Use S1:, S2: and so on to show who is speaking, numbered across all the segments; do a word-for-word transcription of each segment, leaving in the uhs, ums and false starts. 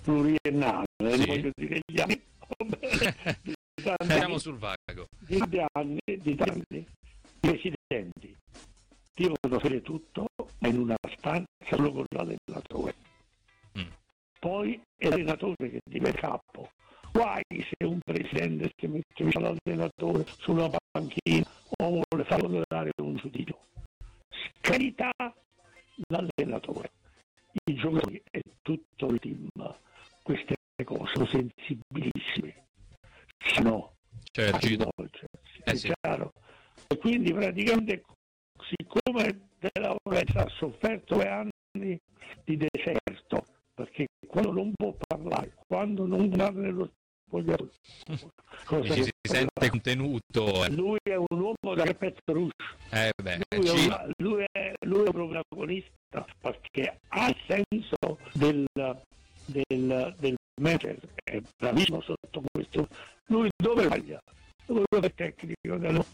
S1: pluriennale,
S2: Sì.
S1: non voglio dire gli anni, di tanti
S2: Siamo sul vago.
S1: di tanti anni, di tanti anni, i presidenti devono fare tutto in una stanza solo con l'allenatore.
S2: Mm.
S1: Poi è l'allenatore che diventa capo. Guai se un presidente si mette vicino all'allenatore sulla panchina o vuole far dare un giudizio. Scarica l'allenatore, i giocatori e tutto il team. Queste cose sono sensibilissime, se no
S2: Certo,
S1: a
S2: Gino.
S1: rivolgersi,
S2: Eh
S1: è
S2: sì.
S1: chiaro. E quindi praticamente, siccome De Laurentiis ha sofferto due anni di deserto, perché quando non può parlare, quando non guarda nello spogliatoio, cosa
S2: Dici,
S1: che
S2: si
S1: parla?
S2: sente contenuto. eh.
S1: Lui è un uomo da carpetta rouge.
S2: Eh beh,
S1: Lui è,
S2: Gino.
S1: un, lui, è, lui è un protagonista perché ha il senso del, del, del manager, è bravissimo sotto questo. Lui dove sbaglia? Dove è tecnico dello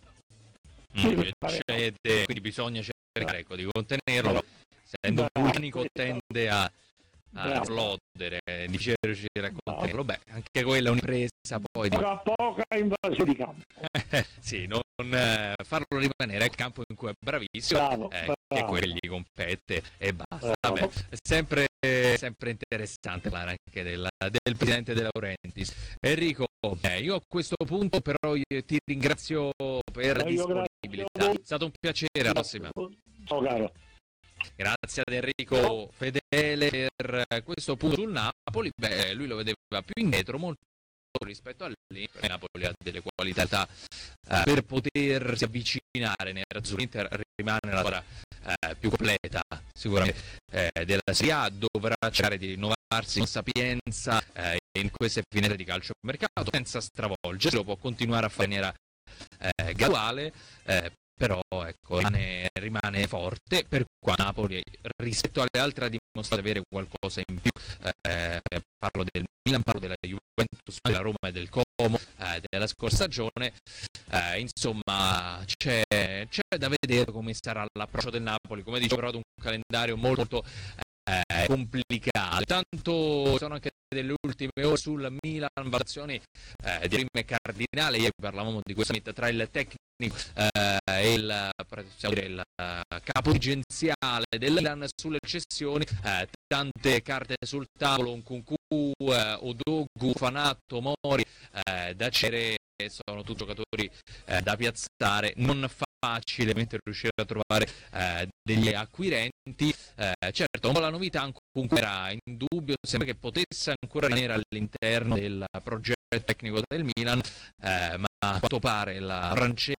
S2: Mm, cede, quindi bisogna cercare, ecco, di contenerlo. Essendo un vulcanico tende a, a esplodere, difficile riuscire a contenerlo. Beh, anche quella è un'impresa poi di
S1: poca, poca invasione di campo.
S2: Eh, sì, non eh, farlo rimanere al campo in cui è bravissimo,
S1: Bravo,
S2: eh,
S1: bravo.
S2: che quello gli compete e basta.
S1: Bravo.
S2: Vabbè, sempre, sempre interessante parlare anche della, del presidente De Laurentiis. Enrico, eh, io a questo punto però io ti ringrazio per la
S1: Eh, io grazie
S2: disponibilità.
S1: a voi.
S2: È stato un piacere, alla prossima.
S1: Ciao caro.
S2: Grazie ad Enrico Fedele per questo punto sul Napoli. Beh, lui lo vedeva più indietro, molto rispetto all'Inter. Il Napoli ha delle qualità eh, per potersi avvicinare nell'azzurro. L'Inter rimane la squadra eh, più completa sicuramente eh, della Serie A, dovrà cercare di rinnovarsi con sapienza eh, in queste finestre di calciomercato senza stravolgersi, lo può continuare a fare in maniera eh, graduale, eh, però ecco, rimane, rimane forte, per qua Napoli rispetto alle altre ha dimostrato di avere qualcosa in più. Eh, parlo del Milan, parlo della Juventus, della Roma e del Como eh, della scorsa stagione. Eh, insomma, c'è, c'è da vedere come sarà l'approccio del Napoli, come dicevo, però ad un calendario molto, molto eh, complicato. Tanto sono anche delle ultime ore sul Milan, valutazioni eh, di prime cardinali. Ieri parlavamo di questa tra il tecnico eh, e il, possiamo dire, il uh, capo dirigenziale del Milan sulle cessioni, eh, tante carte sul tavolo, un Nkunku, eh, Odogwu, Fanato, Mori, eh, da Cere, sono tutti giocatori eh, da piazzare, non facile riuscire a trovare eh, degli acquirenti. Eh, certo, un po' la novità comunque era in dubbio, sembra che potesse ancora rimanere all'interno del progetto tecnico del Milan, eh, ma a quanto pare la francese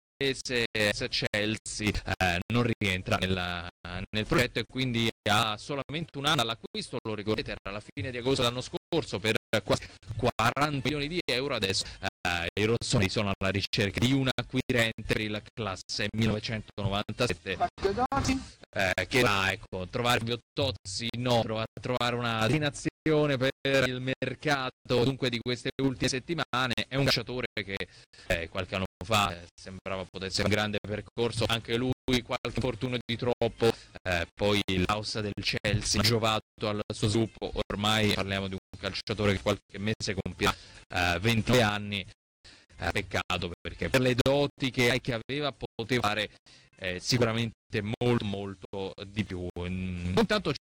S2: Chelsea eh, non rientra nella, nel progetto e quindi ha solamente un anno all'acquisto. Lo ricordate, era alla fine di agosto dell'anno scorso per quasi quaranta milioni di euro. Adesso eh, i rossoni sono alla ricerca di un acquirente per il classe millenovecentonovantasette eh, che va, ecco, trovare Biotozzi no, prova a trovare una destinazione per il mercato dunque di queste ultime settimane. È un calciatore che eh, qualche anno fa eh, sembrava potesse fare un grande percorso, anche lui qualche infortunio di troppo, eh, poi l'ausa del Chelsea ha giovato al suo sviluppo. Ormai parliamo di un calciatore che qualche mese compirà eh, venti anni. Eh, peccato, perché per le doti che, che aveva poteva fare eh, sicuramente molto molto di più. Intanto